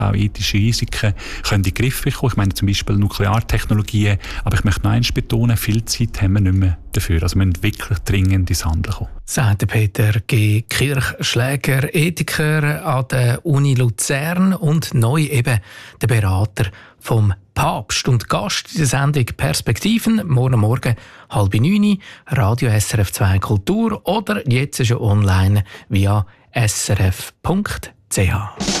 auch ethische Risiken können in den Griff bekommen. Ich meine zum Beispiel Nukleartechnologien. Aber ich möchte noch eins betonen, viel Zeit haben wir nicht mehr dafür. Also wir müssen wirklich dringend ins Handeln kommen. Sagt Peter G. Kirchschläger, Ethiker an der Uni Luzern und neu eben der Berater vom Papst und Gast in der Sendung Perspektiven. Morgen 8:30, Radio SRF 2 Kultur oder jetzt schon online via srf.ch.